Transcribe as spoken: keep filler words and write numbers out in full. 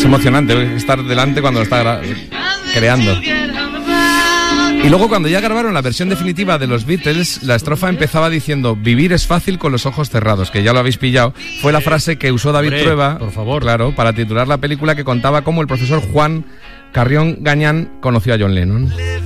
Es emocionante estar delante cuando lo está gra- creando. Y luego cuando ya grabaron la versión definitiva de los Beatles, la estrofa empezaba diciendo: vivir es fácil con los ojos cerrados, que ya lo habéis pillado. Fue la frase que usó David Hombre, Trueba, por favor, claro, para titular la película que contaba cómo el profesor Juan Carrión Gañán conoció a John Lennon.